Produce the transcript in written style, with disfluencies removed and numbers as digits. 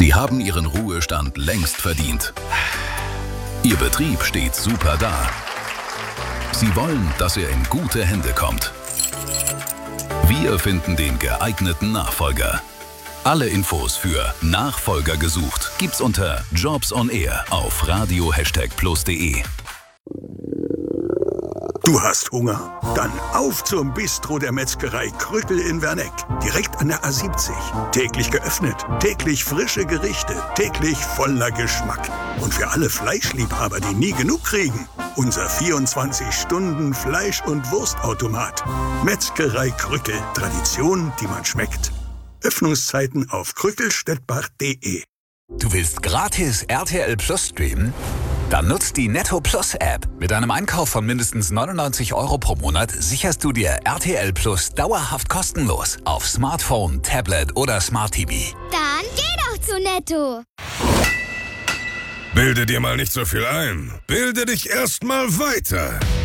Sie haben Ihren Ruhestand längst verdient. Ihr Betrieb steht super da. Sie wollen, dass er in gute Hände kommt. Wir finden den geeigneten Nachfolger. Alle Infos für Nachfolger gesucht gibt's unter Jobs on Air auf radio++de. Du hast Hunger? Dann auf zum Bistro der Metzgerei Krückel in Werneck. Direkt an der A70. Täglich geöffnet, täglich frische Gerichte, täglich voller Geschmack. Und für alle Fleischliebhaber, die nie genug kriegen, unser 24-Stunden-Fleisch- und Wurstautomat. Metzgerei Krückel. Tradition, die man schmeckt. Öffnungszeiten auf krückelstedt-bach.de. Du willst gratis RTL Plus streamen? Dann nutzt die Netto Plus App. Mit einem Einkauf von mindestens 99 € pro Monat sicherst du dir RTL Plus dauerhaft kostenlos auf Smartphone, Tablet oder Smart TV. Dann geh doch zu Netto. Bilde dir mal nicht so viel ein. Bilde dich erst mal weiter.